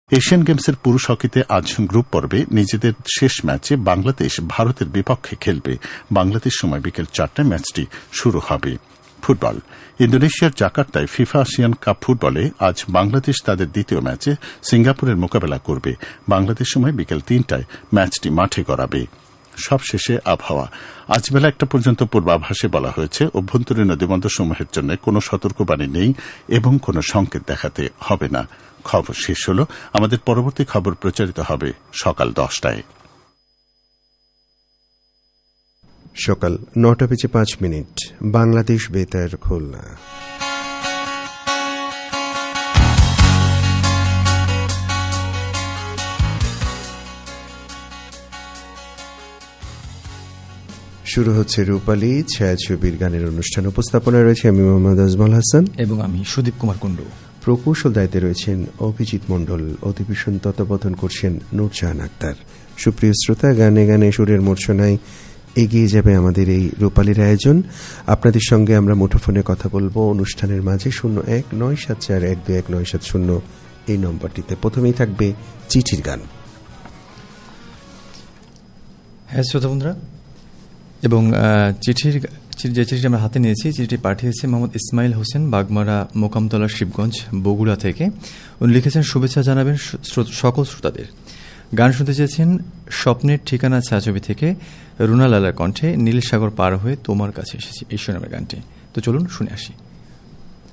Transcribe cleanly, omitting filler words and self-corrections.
Asian গেমসের পুরুষ হকিতে আজ গ্রুপ পর্বে নিজেদের শেষ ম্যাচে বাংলাদেশ ভারতের বিপক্ষে খেলবে। বাংলাদেশ সময় বিকেল 4টায় ম্যাচটি শুরু হবে। ফুটবল। ইন্দোনেশিয়ার জাকার্তায় ফিফা এশিয়ান কাপ ফুটবলে আজ বাংলাদেশ তাদের দ্বিতীয় ম্যাচে সিঙ্গাপুরের মোকাবেলা করবে। বাংলাদেশ সময় বিকেল 3টায় ম্যাচটি মাঠে গড়াবে। সবশেষে আবহাওয়া। আজ বেলা 1টা পর্যন্ত পূর্বাভাসে বলা হয়েছে অভ্যন্তরীণ নদীবন্দরসমূহের জন্য কোনো সতর্কবাণী নেই এবং কোনো সংকেত দেখাতে হবে না। খবর শেষ হল। আমাদের পরবর্তী খবর প্রচারিত হবে সকাল 10টায়। সকাল 9:05 বাংলাদেশ বেতার খুলনা। শুরু হচ্ছে রূপালী ছায়াছবির গানের অনুষ্ঠান। উপস্থাপনায় রয়েছে আমি মোহাম্মদ আজমল হাসান এবং আমি সুদীপ কুমার কুণ্ডু। প্রকৌশল দায়িত্বে রয়েছেন অভিজিৎ মণ্ডল। অধিবেশন তত্ত্বাবধান করছেন নূরজাহান আক্তার। সুপ্রিয় শ্রোতা, গানে গানে সুরের মূর্ছনায় এগিয়ে যাবে আমাদের এই রূপালীর আয়োজন। আপনাদের সঙ্গে আমরা মুঠোফোনে কথা বলবো অনুষ্ঠানের মাঝে 0197412197 এই নম্বরটিতে। প্রথমেই থাকবে চিঠির গান। হ্যাঁ শ্রোতা বন্ধুরা, এবং যে চিঠিটি আমরা হাতে নিয়েছি, চিঠিটি পাঠিয়েছে মোহাম্মদ ইসমাইল হোসেন, বাগমারা মোকামতলা, শিবগঞ্জ, বগুড়া থেকে। উনি লিখেছেন, শুভেচ্ছা জানাবেন সকল শ্রোতাদের। গান শুনতে চেয়েছেন স্বপ্নের ঠিকানা ছায়াছবি থেকে রুনা লালার কণ্ঠে নীল সাগর পার হয়ে তোমার কাছে এসেছি, এই সুনামের গানটি। তো চলুন শুনে আসি।